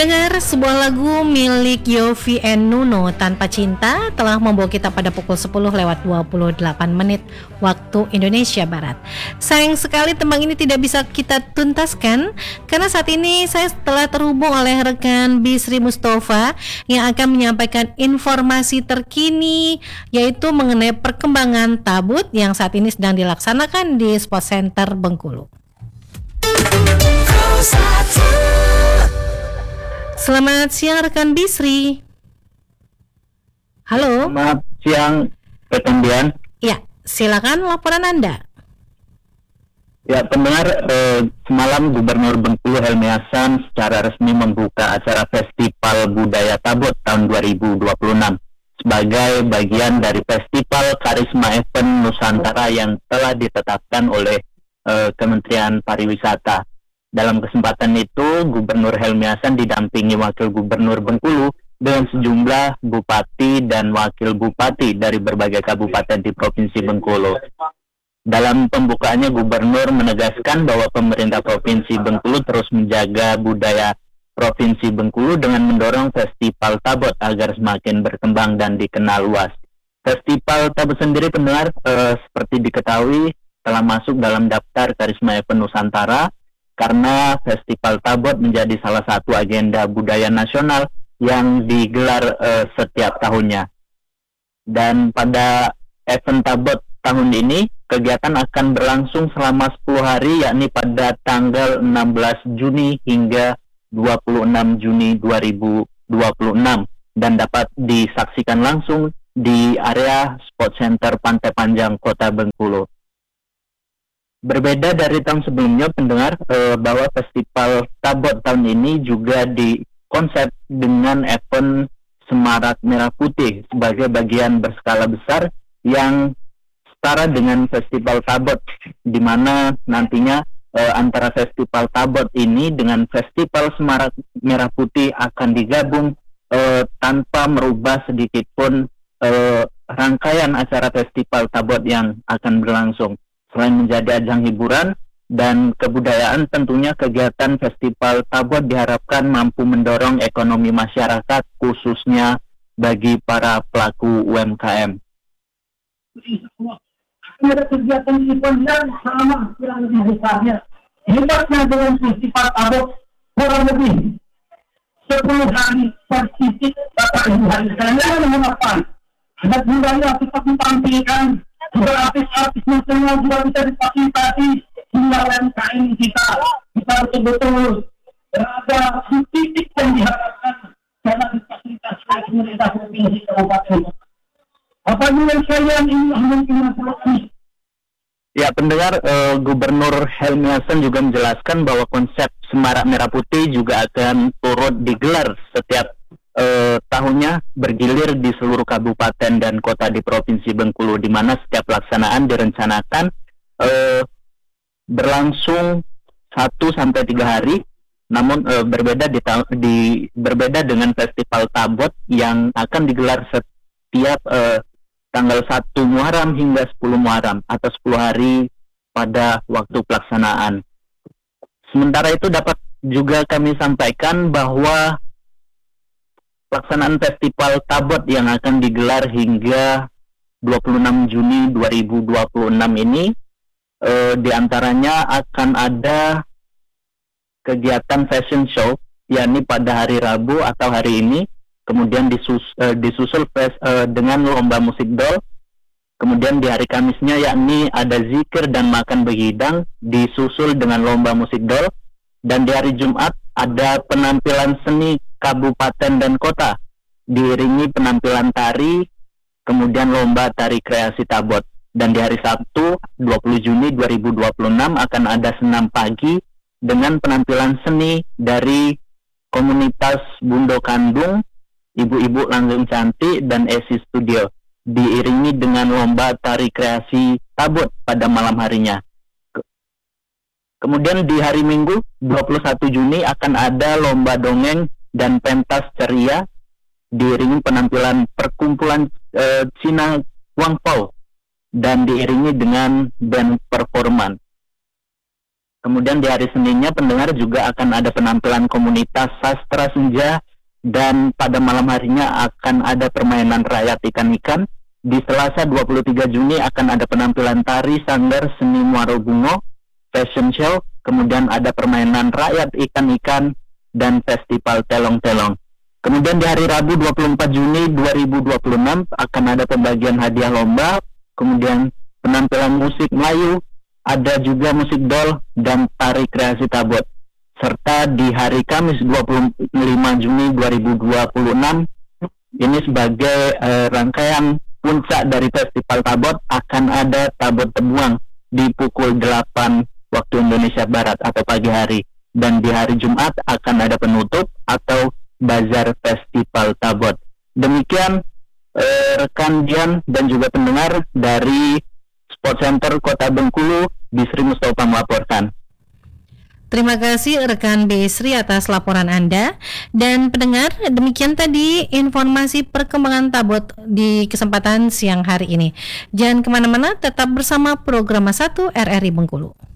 Pendengar, sebuah lagu milik Yovie and Nuno, Tanpa Cinta, telah membawa kita pada pukul 10:28 waktu Indonesia Barat. Sayang sekali tembang ini tidak bisa kita tuntaskan karena saat ini saya telah terhubung oleh rekan Bisri Mustafa yang akan menyampaikan informasi terkini, yaitu mengenai perkembangan tabut yang saat ini sedang dilaksanakan di Sport Center Bengkulu. Selamat siang rekan Bisri. Halo. Selamat siang rekan Dian. Ya, silakan laporan Anda. Ya, pendengar, semalam Gubernur Bengkulu Helmi Hasan secara resmi membuka acara Festival Budaya Tabut tahun 2026 sebagai bagian dari Festival Karisma Event Nusantara yang telah ditetapkan oleh Kementerian Pariwisata. Dalam kesempatan itu, Gubernur Helmi Hasan didampingi Wakil Gubernur Bengkulu dengan sejumlah bupati dan wakil bupati dari berbagai kabupaten di Provinsi Bengkulu. Dalam pembukaannya, Gubernur menegaskan bahwa pemerintah Provinsi Bengkulu terus menjaga budaya Provinsi Bengkulu dengan mendorong Festival Tabut agar semakin berkembang dan dikenal luas. Festival Tabut sendiri, pendengar, seperti diketahui telah masuk dalam daftar Karisma Event Nusantara karena Festival Tabut menjadi salah satu agenda budaya nasional yang digelar setiap tahunnya. Dan pada event Tabut tahun ini, kegiatan akan berlangsung selama 10 hari, yakni pada tanggal 16 Juni hingga 26 Juni 2026 dan dapat disaksikan langsung di area Sport Center Pantai Panjang Kota Bengkulu. Berbeda dari tahun sebelumnya, pendengar, bahwa Festival Tabut tahun ini juga dikonsep dengan event Semarak Merah Putih sebagai bagian berskala besar yang setara dengan Festival Tabut, di mana nantinya antara Festival Tabut ini dengan Festival Semarak Merah Putih akan digabung tanpa merubah sedikit pun rangkaian acara Festival Tabut yang akan berlangsung. Selain menjadi ajang hiburan dan kebudayaan, tentunya kegiatan Festival Tabut diharapkan mampu mendorong ekonomi masyarakat, khususnya bagi para pelaku UMKM. Ada kegiatan event yang sama kurang lebih besarnya. Hebatnya dengan Festival Tabut kurang lebih 10 hari per titik dapat dihadirkan. Mengapa? Ada budaya tetap ditampilkan. Juga artis-artis nasional juga bisa difasilitasi hingga UMKM kita betul-betul berada di titik yang diharapkan karena difasilitasi oleh pemerintah provinsi kabupaten. Apa yang saya ingin mengingatkan? Ya, pendengar, Gubernur Helmi Hasan juga menjelaskan bahwa konsep Semarak Merah Putih juga akan turut digelar setiap tahunnya bergilir di seluruh kabupaten dan kota di Provinsi Bengkulu, di mana setiap pelaksanaan direncanakan berlangsung 1-3 hari. Namun berbeda dengan Festival Tabut yang akan digelar setiap tanggal 1 Muharram hingga 10 Muharram atau 10 hari pada waktu pelaksanaan. Sementara itu dapat juga kami sampaikan bahwa pelaksanaan Festival Tabut yang akan digelar hingga 26 Juni 2026 ini diantaranya akan ada kegiatan fashion show, yakni pada hari Rabu atau hari ini, kemudian disusul dengan lomba musik dol, kemudian di hari Kamisnya yakni ada zikir dan makan begidang disusul dengan lomba musik dol, dan di hari Jumat ada penampilan seni kabupaten dan kota diiringi penampilan tari, kemudian lomba tari kreasi Tabut. Dan di hari Sabtu 20 Juni 2026 akan ada senam pagi dengan penampilan seni dari komunitas Bundo Kandung, Ibu-Ibu Langgeng Cantik, dan Esi Studio, diiringi dengan lomba tari kreasi Tabut pada malam harinya. Kemudian di hari Minggu 21 Juni akan ada lomba dongeng dan pentas ceria diiringi penampilan perkumpulan Cina Wangpao dan diiringi dengan band performan. Kemudian di hari Seninnya pendengar juga akan ada penampilan komunitas sastra senja, dan pada malam harinya akan ada permainan rakyat ikan-ikan. Di Selasa 23 Juni akan ada penampilan tari sanggar seni Muaro Bungo, fashion show, kemudian ada permainan rakyat ikan-ikan dan festival telong-telong. Kemudian di hari Rabu 24 Juni 2026 akan ada pembagian hadiah lomba, kemudian penampilan musik Melayu, ada juga musik dol dan tari kreasi tabot. Serta di hari Kamis 25 Juni 2026 ini sebagai rangkaian puncak dari Festival Tabot, akan ada tabot terbuang di pukul 8 waktu Indonesia Barat atau pagi hari. Dan di hari Jumat akan ada penutup atau bazar Festival Tabot. Demikian rekan Dian dan juga pendengar dari Sport Center Kota Bengkulu, Bisri Mustafa melaporkan. Terima kasih rekan Bisri atas laporan Anda. Dan pendengar, demikian tadi informasi perkembangan Tabot di kesempatan siang hari ini. Jangan kemana-mana, tetap bersama program 1 RRI Bengkulu.